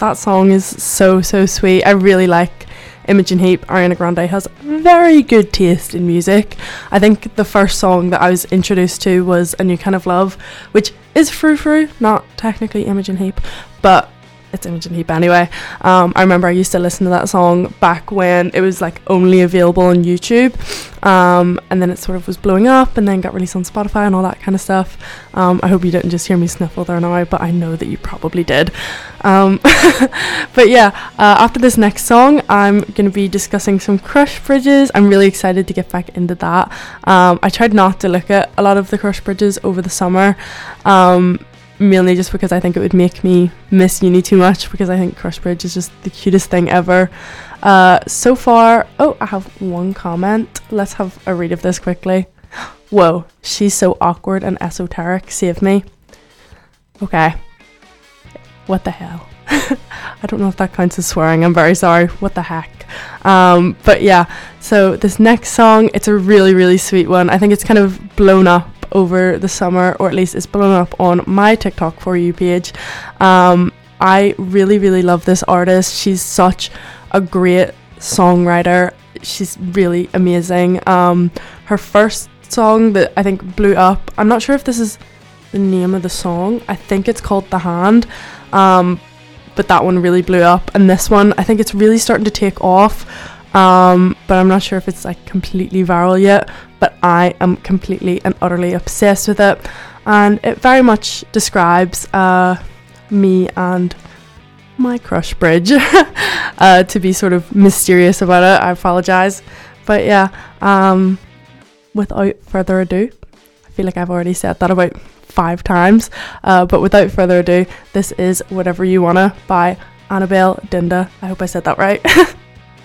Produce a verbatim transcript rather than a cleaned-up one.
that song is so, so sweet. I really like Imogen Heap. Ariana Grande has very good taste in music. I think the first song that I was introduced to was A New Kind of Love, which is Frou Frou, not technically Imogen Heap, but it's Imogen Heap anyway. Um, I remember I used to listen to that song back when it was like only available on YouTube, um, and then it sort of was blowing up and then got released on Spotify and all that kind of stuff. Um, I hope you didn't just hear me sniffle there now, but I know that you probably did. Um, but yeah, uh, after this next song, I'm going to be discussing some Crush Bridges. I'm really excited to get back into that. Um, I tried not to look at a lot of the Crush Bridges over the summer, um, mainly just because I think it would make me miss uni too much, because I think Crush Bridge is just the cutest thing ever. Uh, so far, oh, I have one comment. Let's have a read of this quickly. Whoa, she's so awkward and esoteric. Save me. Okay. What the hell? I don't know if that counts as swearing. I'm very sorry. What the heck? Um, but yeah, so this next song, it's a really, really sweet one. I think it's kind of blown up over the summer, or at least it's blown up on my TikTok For You page. Um, I really, really love this artist. She's such a great songwriter. She's really amazing. Um, her first song that I think blew up, I'm not sure if this is the name of the song. I think it's called The Hand. Um, but that one really blew up, and this one, I think it's really starting to take off. Um, but I'm not sure if it's like completely viral yet, but I am completely and utterly obsessed with it, and it very much describes uh, me and my crush bridge. uh, to be sort of mysterious about it, I apologize, but yeah, um, without further ado, I feel like I've already said that about five times, uh, but without further ado, this is Whatever You Wanna by Annabelle Dinda. I hope I said that right.